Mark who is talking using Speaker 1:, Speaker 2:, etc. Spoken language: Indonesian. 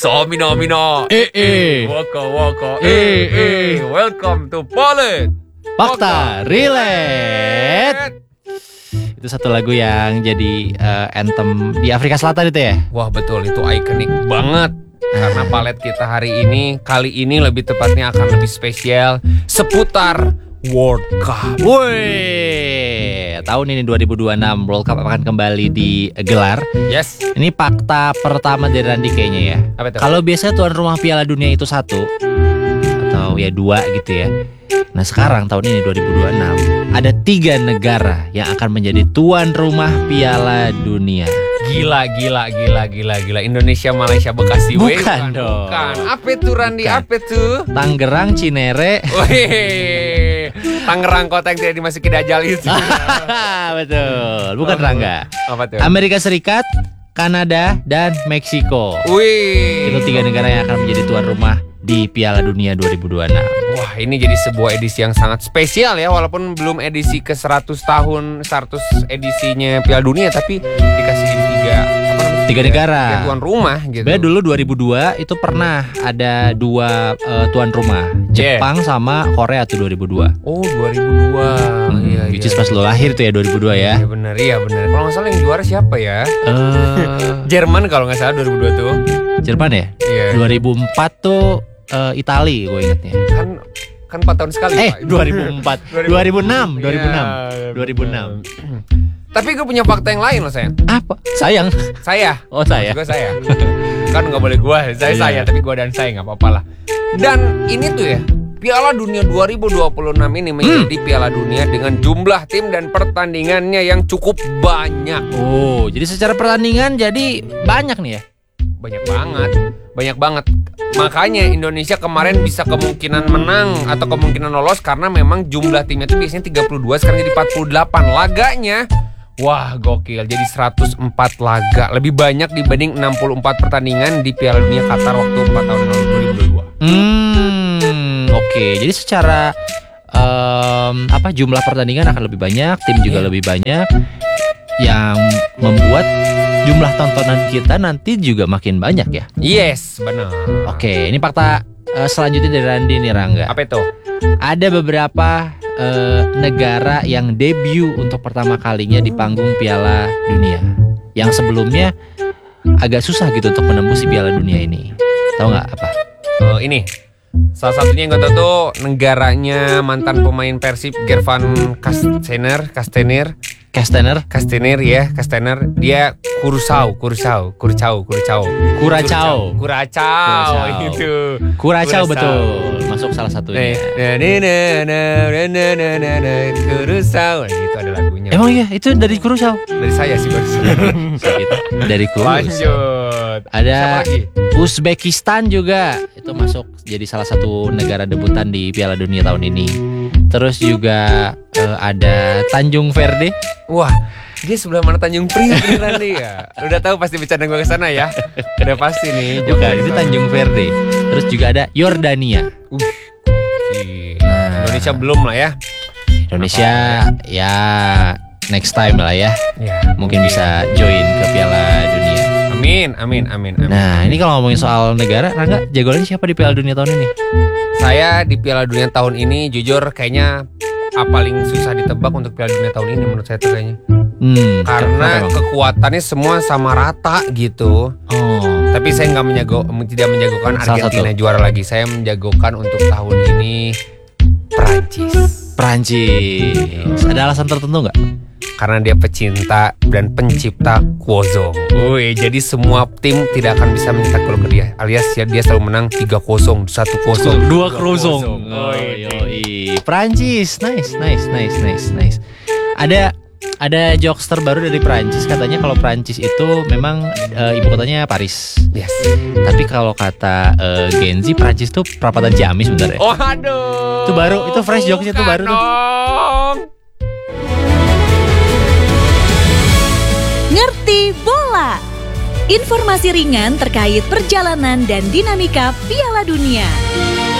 Speaker 1: So mino. Woko. Welcome to Polet
Speaker 2: Fakta Relate. Itu satu lagu yang jadi anthem di Afrika Selatan itu ya?
Speaker 1: Wah betul, itu ikonik banget. Karena palet kita kali ini lebih tepatnya akan lebih spesial seputar World Cup.
Speaker 2: Woi, tahun ini 2026 World Cup akan kembali digelar.
Speaker 1: Yes.
Speaker 2: Ini fakta pertama dari Randi kayaknya ya.
Speaker 1: Apa itu?
Speaker 2: Kalau biasanya tuan rumah Piala Dunia itu 1 atau ya 2 gitu ya. Nah sekarang tahun ini 2026 ada 3 negara yang akan menjadi tuan rumah Piala Dunia.
Speaker 1: Gila. Indonesia, Malaysia, Bekasi.
Speaker 2: Bukan dong.
Speaker 1: Bukan. Apa itu Randi? Apa itu?
Speaker 2: Tangerang, Cinere.
Speaker 1: Wih, Tangerang kota yang tidak dimasuki Dajjal itu.
Speaker 2: Betul. Bukan Rangga.
Speaker 1: Apa tuh?
Speaker 2: Amerika Serikat, Kanada, dan Meksiko.
Speaker 1: Wih.
Speaker 2: Itu 3 negara yang akan menjadi tuan rumah di Piala Dunia 2026.
Speaker 1: Wah, ini jadi sebuah edisi yang sangat spesial ya. Walaupun belum edisi ke 100 tahun 100 edisinya Piala Dunia, tapi dikasih di
Speaker 2: 3 negara.
Speaker 1: 3 tuan rumah gitu.
Speaker 2: Sebenarnya dulu 2002 itu pernah ada 2 tuan rumah, Jepang sama Korea tuh 2002.
Speaker 1: Oh 2002. Iya.
Speaker 2: Which is pas lo lahir tuh ya 2002 ya.
Speaker 1: Iya benar. Kalau nggak salah yang juara siapa ya? Jerman kalau nggak salah 2002 tuh.
Speaker 2: Jerman ya?
Speaker 1: Iya.
Speaker 2: 2004 tuh Itali gue ingetnya.
Speaker 1: Kan 4 tahun sekali.
Speaker 2: 2004. 2006.
Speaker 1: Tapi gue punya fakta yang lain loh sayang.
Speaker 2: Apa? Sayang.
Speaker 1: Saya.
Speaker 2: Oh saya.
Speaker 1: Gue saya. Kan nggak boleh gue. Saya. Tapi gue dan saya nggak apa-apa lah. Dan ini tuh ya, Piala Dunia 2026 ini menjadi Piala Dunia dengan jumlah tim dan pertandingannya yang cukup banyak.
Speaker 2: Oh, jadi secara pertandingan jadi banyak nih ya?
Speaker 1: Banyak banget. Makanya Indonesia kemarin bisa kemungkinan menang atau kemungkinan lolos karena memang jumlah timnya itu biasanya 32, sekarang jadi 48 laganya. Wah gokil, jadi 104 laga, lebih banyak dibanding 64 pertandingan di Piala Dunia Qatar waktu 4 tahun yang lalu 2022.
Speaker 2: Oke, jadi secara jumlah pertandingan akan lebih banyak, tim juga lebih banyak, yang membuat jumlah tontonan kita nanti juga makin banyak ya.
Speaker 1: Yes, benar.
Speaker 2: Oke, ini fakta selanjutnya dari Randi nih Rangga.
Speaker 1: Apa itu?
Speaker 2: Ada beberapa negara yang debut untuk pertama kalinya di panggung Piala Dunia, yang sebelumnya agak susah gitu untuk menembus Piala Dunia ini. Tahu nggak apa?
Speaker 1: Ini salah satunya yang gue tahu tuh negaranya mantan pemain Persib Gervan Kastener. Dia Curacao itu.
Speaker 2: Curacao betul, masuk salah satunya.
Speaker 1: Curacao itu ada lagunya.
Speaker 2: Emang iya itu dari Curacao?
Speaker 1: Dari saya sih baru.
Speaker 2: Dari Curacao.
Speaker 1: Lanjut.
Speaker 2: Ada Uzbekistan juga, itu masuk jadi salah satu negara debutan di Piala Dunia tahun ini. Terus juga ada Tanjung Verde.
Speaker 1: Wah, dia sebelah mana Tanjung Priok nanti ya? Udah tahu pasti bercanda gue ke sana ya. Udah pasti nih.
Speaker 2: Bukan, itu Tanjung Verde. Terus juga ada Yordania.
Speaker 1: Indonesia belum lah ya.
Speaker 2: Indonesia ya next time lah ya. Mungkin bisa join ke Piala Dunia.
Speaker 1: Amin.
Speaker 2: Nah, ini kalau ngomongin soal negara, Rangga jagoannya siapa di Piala Dunia tahun ini?
Speaker 1: Saya di Piala Dunia tahun ini jujur kayaknya paling susah ditebak untuk Piala Dunia tahun ini menurut saya tuh kayaknya. Karena kekuatannya semua sama rata gitu. Tapi saya tidak menjagokan Argentina juara lagi. Saya menjagokan untuk tahun ini Prancis. Ada alasan tertentu nggak? Karena dia pecinta dan pencipta Quozong. Jadi semua tim tidak akan bisa mencetak gol ke dia. Alias ya, dia selalu menang 3-0, 1-0,
Speaker 2: 2-0. Prancis, nice. Ada jokes terbaru dari Prancis, katanya kalau Prancis itu memang ibu kotanya Paris.
Speaker 1: Yes.
Speaker 2: Tapi kalau kata Gen Z, Prancis itu perapatan Ciamis sebenarnya.
Speaker 1: Oh aduh.
Speaker 2: Itu baru, itu fresh jokesnya tuh baru tuh.
Speaker 3: Ngerti bola. Informasi ringan terkait perjalanan dan dinamika Piala Dunia.